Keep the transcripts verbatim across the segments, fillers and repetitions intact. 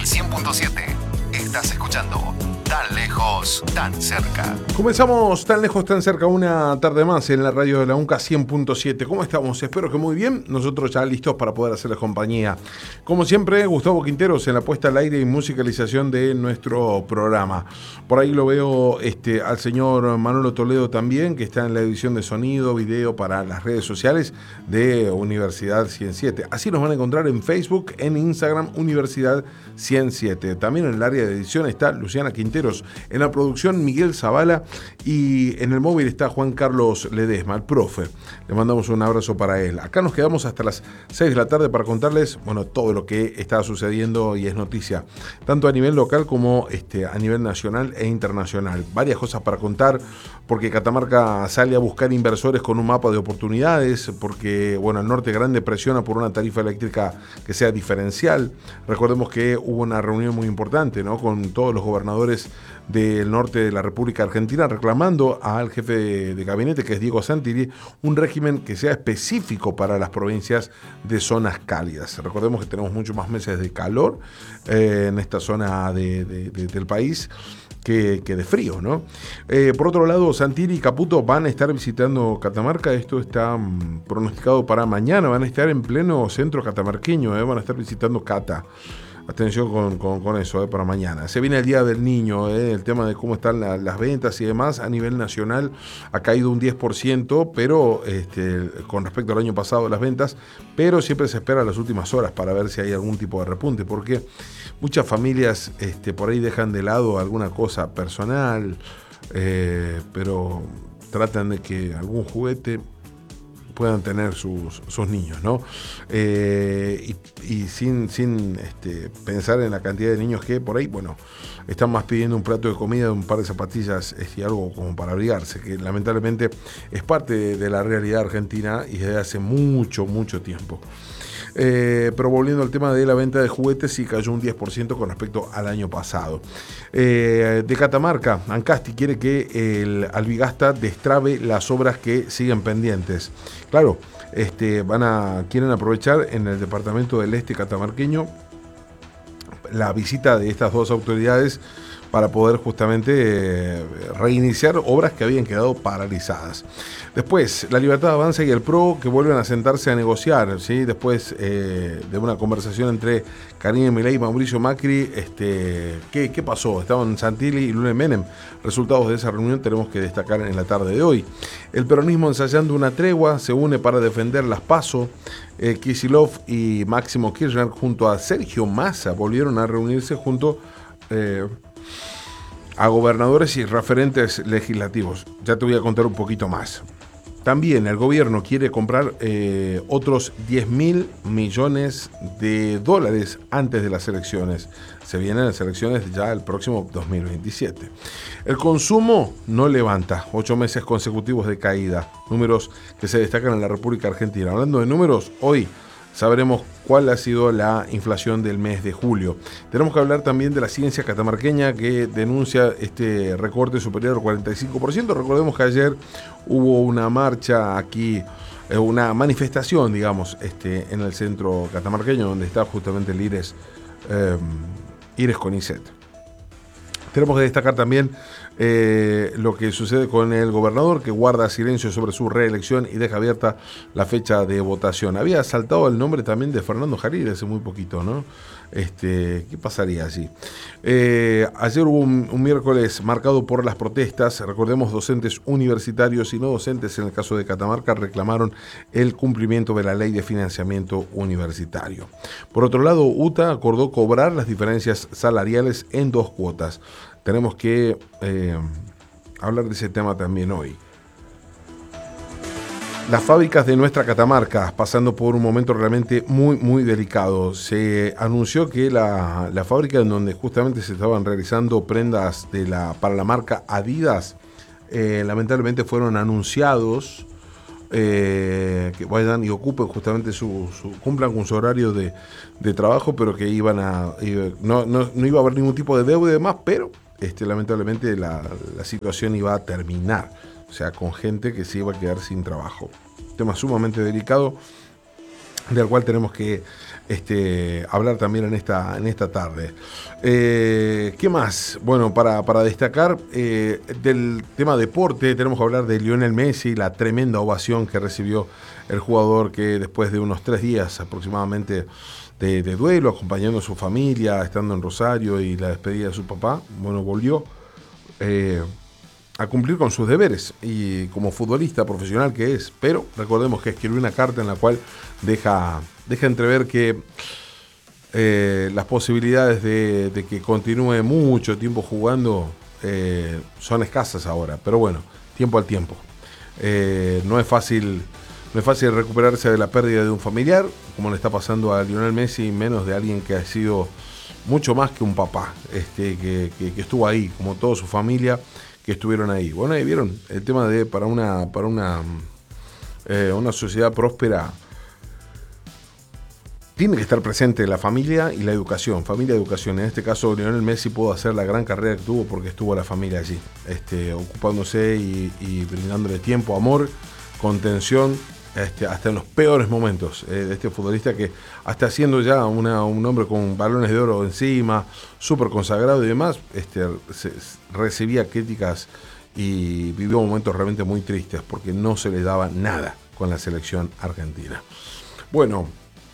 el cien punto siete. Estás escuchando Tan Lejos, Tan Cerca. Comenzamos Tan Lejos, Tan Cerca, una tarde más en la radio de la UNCA cien punto siete. ¿Cómo estamos? Espero que muy bien. Nosotros ya listos para poder hacerles compañía. Como siempre, Gustavo Quinteros en la puesta al aire y musicalización de nuestro programa. Por ahí lo veo este, al señor Manolo Toledo también, que está en la edición de sonido, video para las redes sociales de Universidad ciento siete. Así nos van a encontrar en Facebook, en Instagram, Universidad ciento siete. También en el área de edición está Luciana Quinteros. En la producción, Miguel Zavala. Y en el móvil está Juan Carlos Ledesma, el profe. Le mandamos un abrazo para él. Acá nos quedamos hasta las seis de la tarde para contarles, bueno, todo lo que está sucediendo y es noticia, tanto a nivel local como este, a nivel nacional e internacional. Varias cosas para contar, porque Catamarca sale a buscar inversores con un mapa de oportunidades, porque, bueno, el Norte Grande presiona por una tarifa eléctrica que sea diferencial. Recordemos que hubo una reunión muy importante, ¿no?, con todos los gobernadores del norte de la República Argentina, reclamando al jefe de, de gabinete, que es Diego Santilli, un régimen que sea específico para las provincias de zonas cálidas. Recordemos que tenemos muchos más meses de calor eh, en esta zona de, de, de, del país que, que de frío, ¿no? Eh, por otro lado, Santilli y Caputo van a estar visitando Catamarca. Esto está um, pronosticado para mañana. Van a estar en pleno centro catamarqueño, ¿eh? Van a estar visitando Cata. Atención con, con, con eso, eh, para mañana. Se viene el Día del Niño, eh, el tema de cómo están la, las ventas y demás. A nivel nacional ha caído un diez por ciento, pero este, con respecto al año pasado las ventas, pero siempre se espera las últimas horas para ver si hay algún tipo de repunte, porque muchas familias este, por ahí dejan de lado alguna cosa personal, eh, pero tratan de que algún juguete puedan tener sus, sus niños, ¿no? Eh, y, y sin, sin este, pensar en la cantidad de niños que por ahí, bueno, están más pidiendo un plato de comida, un par de zapatillas y algo como para abrigarse, que lamentablemente es parte de, de la realidad argentina y desde hace mucho, mucho tiempo. Eh, pero volviendo al tema de la venta de juguetes, sí cayó un diez por ciento con respecto al año pasado. Eh, de Catamarca, Ancasti quiere que el Albigasta destrabe las obras que siguen pendientes. Claro, este, van a, quieren aprovechar en el departamento del este catamarqueño la visita de estas dos autoridades para poder justamente eh, reiniciar obras que habían quedado paralizadas. Después, La Libertad Avanza y el P R O que vuelven a sentarse a negociar, ¿sí? Después eh, de una conversación entre Karine Milei y Mauricio Macri, este, ¿qué, ¿qué pasó? Estaban Santilli y Lula Menem. Resultados de esa reunión tenemos que destacar en la tarde de hoy. El peronismo ensayando una tregua, se une para defender las PASO. Eh, Kicillof y Máximo Kirchner junto a Sergio Massa volvieron a reunirse junto Eh, a gobernadores y referentes legislativos. Ya te voy a contar un poquito más. También el gobierno quiere comprar eh, otros diez mil millones de dólares antes de las elecciones. Se vienen las elecciones ya el próximo dos mil veintisiete. El consumo no levanta. Ocho meses consecutivos de caída. Números que se destacan en la República Argentina. Hablando de números, hoy sabremos cuál ha sido la inflación del mes de julio. Tenemos que hablar también de la ciencia catamarqueña, que denuncia este recorte superior al cuarenta y cinco por ciento. Recordemos que ayer hubo una marcha aquí, una manifestación, digamos, este, en el centro catamarqueño, donde está justamente el IRES, eh, IRES CONICET. Tenemos que destacar también eh, lo que sucede con el gobernador, que guarda silencio sobre su reelección y deja abierta la fecha de votación. Había saltado el nombre también de Fernando Jarire hace muy poquito, ¿no? Este, ¿qué pasaría allí? Eh, ayer hubo un, un miércoles marcado por las protestas. Recordemos, docentes universitarios y no docentes, en el caso de Catamarca, reclamaron el cumplimiento de la ley de financiamiento universitario. Por otro lado, U T A acordó cobrar las diferencias salariales en dos cuotas. Tenemos que eh, hablar de ese tema también hoy. Las fábricas de nuestra Catamarca pasando por un momento realmente muy, muy delicado. Se anunció que la, la fábrica en donde justamente se estaban realizando prendas de la, para la marca Adidas, eh, lamentablemente fueron anunciados eh, que vayan y ocupen justamente su, su cumplan con su horario de, de trabajo, pero que iban a iba, no, no, no iba a haber ningún tipo de deuda y demás, pero este, lamentablemente la, la situación iba a terminar. O sea, con gente que se iba a quedar sin trabajo. Tema sumamente delicado, del cual tenemos que este, hablar también en esta, en esta tarde. Eh, ¿Qué más? Bueno, para, para destacar eh, del tema deporte, tenemos que hablar de Lionel Messi, la tremenda ovación que recibió el jugador que después de unos tres días aproximadamente de, de duelo, acompañando a su familia, estando en Rosario y la despedida de su papá, bueno, volvió eh, a cumplir con sus deberes y como futbolista profesional que es, pero recordemos que escribió una carta en la cual deja, deja entrever que eh, las posibilidades de, de que continúe mucho tiempo jugando eh, son escasas ahora, pero bueno, tiempo al tiempo. Eh, no es fácil no es fácil recuperarse de la pérdida de un familiar, como le está pasando a Lionel Messi, menos de alguien que ha sido mucho más que un papá, este, que, que, que estuvo ahí, como toda su familia que estuvieron ahí. Bueno, ahí vieron el tema de para una para una eh, una sociedad próspera tiene que estar presente la familia y la educación, familia y educación. En este caso, Lionel Messi pudo hacer la gran carrera que tuvo porque estuvo la familia allí, este, ocupándose y, y brindándole tiempo, amor, contención, este, hasta en los peores momentos eh, de este futbolista que hasta siendo ya una, un hombre con balones de oro encima, súper consagrado y demás, este, se, recibía críticas y vivió momentos realmente muy tristes porque no se le daba nada con la selección argentina. Bueno,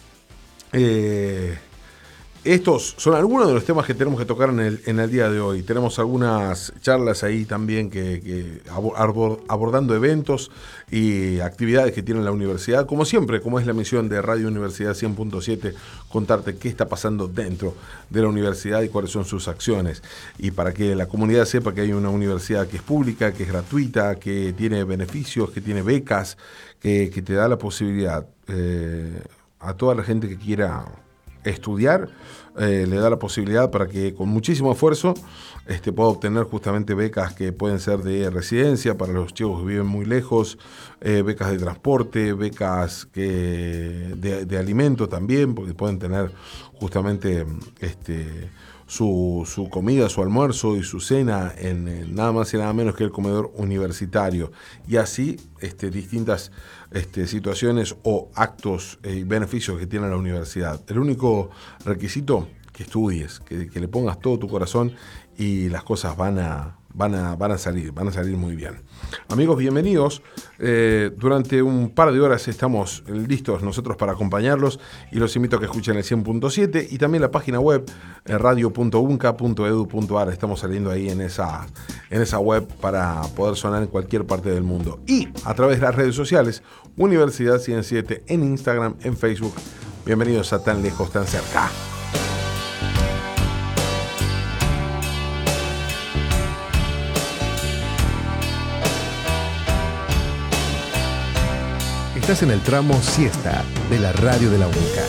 eh, estos son algunos de los temas que tenemos que tocar en el, en el día de hoy. Tenemos algunas charlas ahí también que, que abordando eventos y actividades que tiene la universidad. Como siempre, como es la misión de Radio Universidad cien punto siete, contarte qué está pasando dentro de la universidad y cuáles son sus acciones. Y para que la comunidad sepa que hay una universidad que es pública, que es gratuita, que tiene beneficios, que tiene becas, que, que te da la posibilidad eh, a toda la gente que quiera estudiar, eh, le da la posibilidad para que con muchísimo esfuerzo este, pueda obtener justamente becas que pueden ser de residencia para los chicos que viven muy lejos, eh, becas de transporte, becas que, de, de alimento también, porque pueden tener justamente este, su, su comida, su almuerzo y su cena en, en nada más y nada menos que el comedor universitario. Y así este, distintas este, situaciones o actos y eh, beneficios que tiene la universidad. El único requisito, que estudies, que, que le pongas todo tu corazón y las cosas van a, van a, van a salir, van a salir muy bien. Amigos, bienvenidos. Eh, durante un par de horas estamos listos nosotros para acompañarlos y los invito a que escuchen el cien punto siete y también la página web eh, radio punto unca punto edu punto ar. Estamos saliendo ahí en esa, en esa web para poder sonar en cualquier parte del mundo. Y a través de las redes sociales, Universidad cien siete en Instagram, en Facebook. Bienvenidos a Tan Lejos, Tan Cerca. Estás en el tramo siesta de la radio de la UNCA.